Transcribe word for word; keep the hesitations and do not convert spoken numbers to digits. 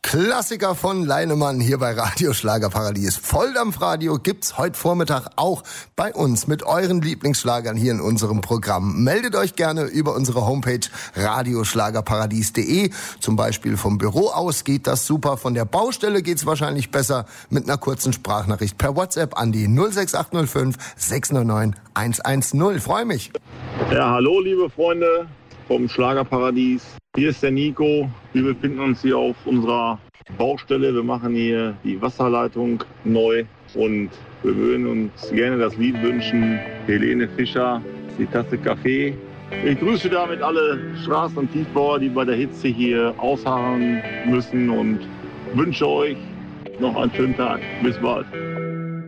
Klassiker von Leinemann hier bei Radio Schlagerparadies. Volldampfradio gibt's heute Vormittag auch bei uns mit euren Lieblingsschlagern hier in unserem Programm. Meldet euch gerne über unsere Homepage radioschlagerparadies punkt de. Zum Beispiel vom Büro aus geht das super. Von der Baustelle geht's wahrscheinlich besser mit einer kurzen Sprachnachricht per WhatsApp an die null sechs acht null fünf sechs neun neun eins eins null. Freue mich. Ja, hallo liebe Freunde vom Schlagerparadies. Hier ist der Nico. Wir befinden uns hier auf unserer Baustelle. Wir machen hier die Wasserleitung neu und wir würden uns gerne das Lied wünschen. Helene Fischer, die Tasse Kaffee. Ich grüße damit alle Straßen- und Tiefbauer, die bei der Hitze hier ausharren müssen und wünsche euch noch einen schönen Tag. Bis bald.